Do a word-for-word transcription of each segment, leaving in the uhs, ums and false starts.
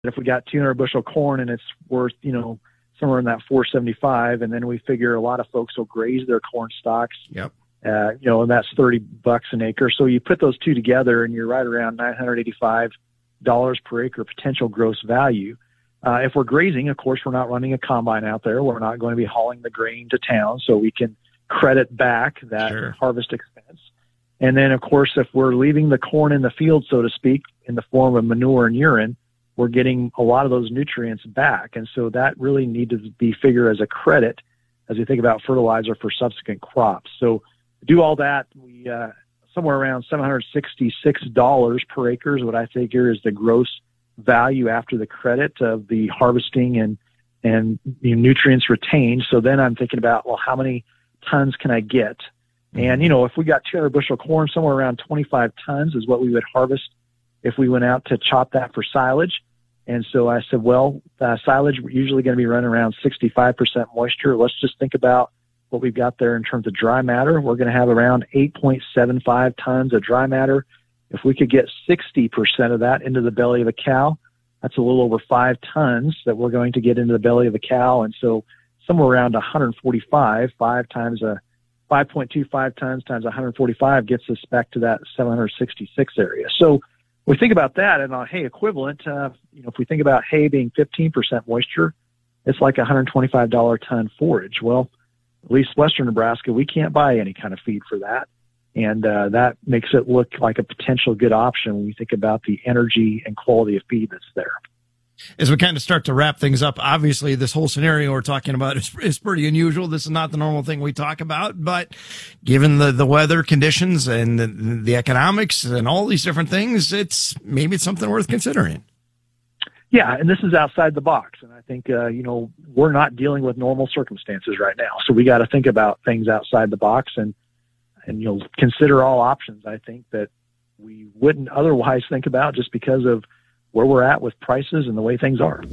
if we got two hundred bushel corn and it's worth, you know, somewhere in that four seventy-five, and then we figure a lot of folks will graze their corn stalks. Yep. Uh, you know, and that's thirty bucks an acre. So you put those two together and you're right around nine hundred eighty-five dollars per acre potential gross value. Uh, if we're grazing, of course, we're not running a combine out there. We're not going to be hauling the grain to town, so we can credit back that Sure. harvest expense. And then, of course, if we're leaving the corn in the field, so to speak, in the form of manure and urine, we're getting a lot of those nutrients back. And so that really needs to be figured as a credit as we think about fertilizer for subsequent crops. So to do all that, we uh, somewhere around seven hundred sixty-six dollars per acre is what I figure is the gross value after the credit of the harvesting and, and you know, nutrients retained. So then I'm thinking about, well, how many tons can I get? And, you know, if we got two hundred bushel corn, somewhere around twenty-five tons is what we would harvest if we went out to chop that for silage. And so I said, well, uh, silage, we're usually going to be running around sixty-five percent moisture. Let's just think about what we've got there in terms of dry matter. We're going to have around eight point seven five tons of dry matter. If we could get sixty percent of that into the belly of a cow, that's a little over five tons that we're going to get into the belly of a cow. And so somewhere around one hundred forty-five, five times a five point two five tons times one hundred forty-five gets us back to that seven hundred sixty-six area. So we think about that and on hay equivalent, uh, you know, if we think about hay being fifteen percent moisture, it's like one hundred twenty-five dollars a ton forage. Well, at least Western Nebraska, we can't buy any kind of feed for that. And uh, that makes it look like a potential good option when we think about the energy and quality of feed that's there. As we kind of start to wrap things up, obviously this whole scenario we're talking about is, is pretty unusual. This is not the normal thing we talk about, but given the, the weather conditions and the, the economics and all these different things, it's maybe it's something worth considering. Yeah, and this is outside the box. And I think, uh, you know, we're not dealing with normal circumstances right now. So we got to think about things outside the box and, and you'll consider all options, I think, that we wouldn't otherwise think about just because of where we're at with prices and the way things are.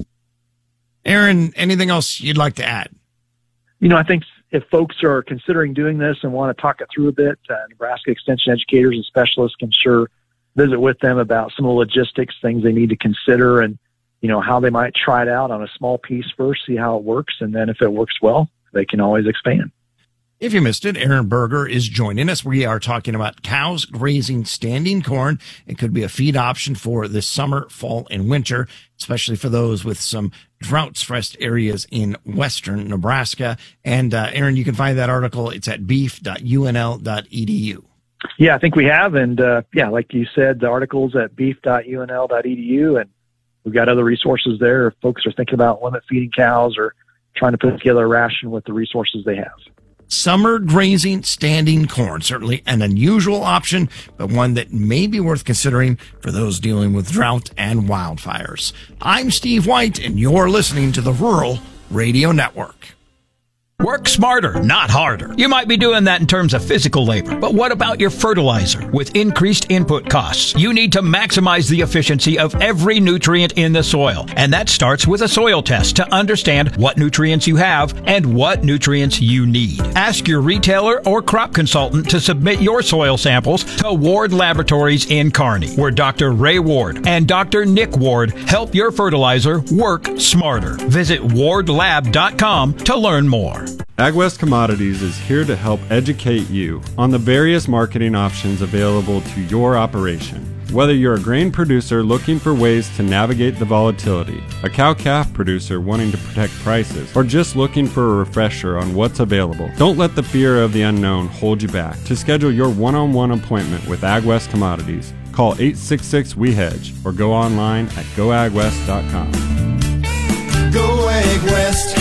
Aaron, anything else you'd like to add? You know, I think if folks are considering doing this and want to talk it through a bit, uh, Nebraska Extension educators and specialists can sure visit with them about some of the logistics, things they need to consider, and, you know, how they might try it out on a small piece first, see how it works, and then if it works well, they can always expand. If you missed it, Aaron Berger is joining us. We are talking about cows grazing standing corn. It could be a feed option for this summer, fall, and winter, especially for those with some drought-stressed areas in western Nebraska. And, uh, Aaron, you can find that article. It's at beef dot u n l dot e d u. Yeah, I think we have. And, uh, yeah, like you said, the article's at beef dot u n l dot e d u. And we've got other resources there if folks are thinking about limit feeding cows or trying to put together a ration with the resources they have. Summer grazing standing corn, certainly an unusual option, but one that may be worth considering for those dealing with drought and wildfires. I'm Steve White, and you're listening to the Rural Radio Network. Work smarter, not harder. You might be doing that in terms of physical labor, but what about your fertilizer? With increased input costs, you need to maximize the efficiency of every nutrient in the soil. And that starts with a soil test to understand what nutrients you have and what nutrients you need. Ask your retailer or crop consultant to submit your soil samples to Ward Laboratories in Kearney, where Doctor Ray Ward and Doctor Nick Ward help your fertilizer work smarter. Visit ward lab dot com to learn more. AgWest Commodities is here to help educate you on the various marketing options available to your operation. Whether you're a grain producer looking for ways to navigate the volatility, a cow-calf producer wanting to protect prices, or just looking for a refresher on what's available, don't let the fear of the unknown hold you back. To schedule your one-on-one appointment with AgWest Commodities, call eight six six, W E hedge or go online at go ag west dot com. Go AgWest.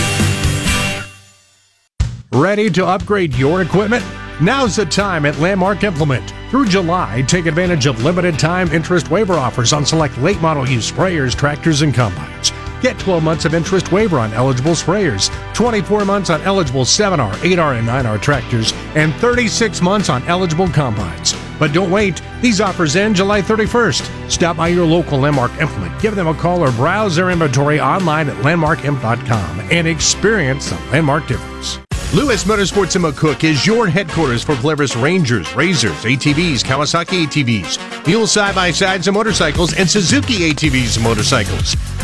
Ready to upgrade your equipment? Now's the time at Landmark Implement. Through July, take advantage of limited time interest waiver offers on select late model used sprayers, tractors, and combines. Get twelve months of interest waiver on eligible sprayers, twenty-four months on eligible seven R, eight R, and nine R tractors, and thirty-six months on eligible combines. But don't wait. These offers end July thirty-first. Stop by your local Landmark Implement, give them a call, or browse their inventory online at landmark imp dot com and experience the Landmark difference. Lewis Motorsports in McCook is your headquarters for Polaris Rangers, Razors, A T Vs, Kawasaki A T Vs, Mule side-by-sides and motorcycles, and Suzuki A T Vs and motorcycles.